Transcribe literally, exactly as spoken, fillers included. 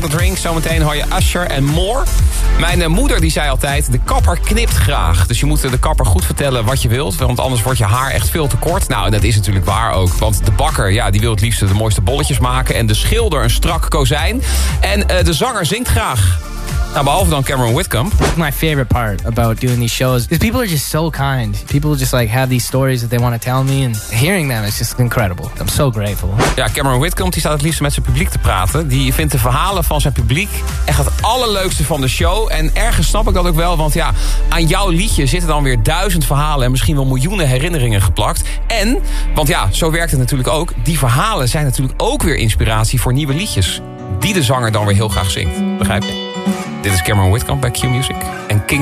the Drink. Zometeen hoor je Usher en More. Mijn uh, moeder die zei altijd, de kapper knipt graag. Dus je moet de kapper goed vertellen wat je wilt. Want anders wordt je haar echt veel te kort. Nou, dat is natuurlijk waar ook. Want de bakker, ja, die wil het liefst de mooiste bolletjes maken. En de schilder een strak kozijn. En uh, de zanger zingt graag. Nou, behalve dan Cameron Whitcomb. My favorite part about doing these shows is people are just so kind. People just like have these stories that they want to tell me. And hearing them is just incredible. I'm so grateful. Ja, Cameron Whitcomb die staat het liefst met zijn publiek te praten. Die vindt de verhalen van zijn publiek echt het allerleukste van de show. En ergens snap ik dat ook wel. Want ja, aan jouw liedje zitten dan weer duizend verhalen. En misschien wel miljoenen herinneringen geplakt. En, want ja, zo werkt het natuurlijk ook. Die verhalen zijn natuurlijk ook weer inspiratie voor nieuwe liedjes. Die de zanger dan weer heel graag zingt. Begrijp je? Dit is Cameron Whitcomb bij Q Music. En King